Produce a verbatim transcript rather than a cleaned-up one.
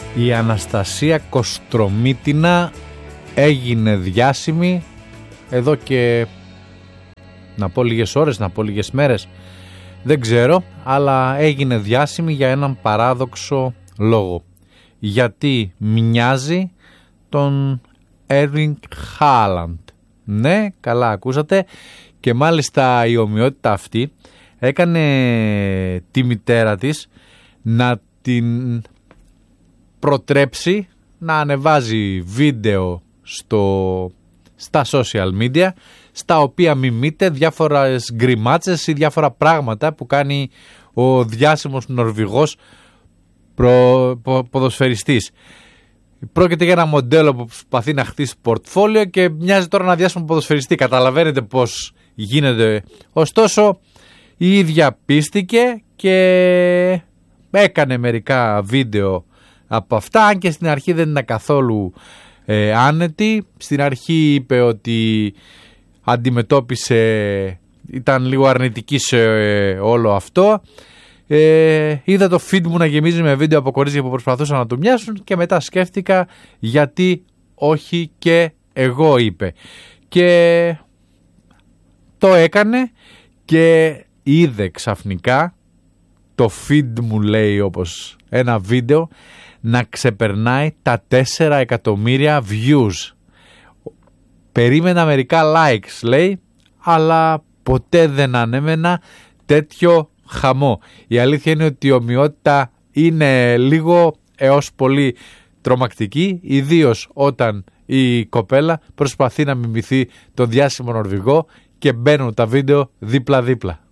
Η Αναστασία Κοστρομίτινα έγινε διάσημη εδώ και να πω λίγες ώρες, να πω λίγες μέρες, δεν ξέρω, αλλά έγινε διάσημη για έναν παράδοξο λόγο. Γιατί μοιάζει τον Έρλινγκ Χάλαντ. Ναι, καλά ακούσατε. Και μάλιστα η ομοιότητα αυτή έκανε τη μητέρα της να την προτρέψει να ανεβάζει βίντεο στο, στα social media, στα οποία μιμείται διάφορες γκριμάτσες ή διάφορα πράγματα που κάνει ο διάσημος Νορβηγός προ, πο, ποδοσφαιριστής. Πρόκειται για ένα μοντέλο που προσπαθεί να χτίσει πορτφόλιο και μοιάζει τώρα να διάσημο ποδοσφαιριστή. Καταλαβαίνετε πώς γίνεται. Ωστόσο η ίδια πίστηκε και έκανε μερικά βίντεο από αυτά, αν και στην αρχή δεν είναι καθόλου ε, άνετη. Στην αρχή είπε ότι αντιμετώπισε, ήταν λίγο αρνητική σε ε, όλο αυτό. Ε, είδα το feed μου να γεμίζει με βίντεο από κορίτσια που προσπαθούσαν να του μοιάσουν και μετά σκέφτηκα γιατί όχι και εγώ, είπε. Και το έκανε και είδε ξαφνικά το feed μου, λέει, όπως ένα βίντεο να ξεπερνάει τα τέσσερα εκατομμύρια views. Περίμενα μερικά likes, λέει, αλλά ποτέ δεν ανέμενα τέτοιο χαμό. Η αλήθεια είναι ότι η ομοιότητα είναι λίγο έως πολύ τρομακτική, ιδίως όταν η κοπέλα προσπαθεί να μιμηθεί τον διάσημο Νορβηγό και μπαίνουν τα βίντεο δίπλα-δίπλα.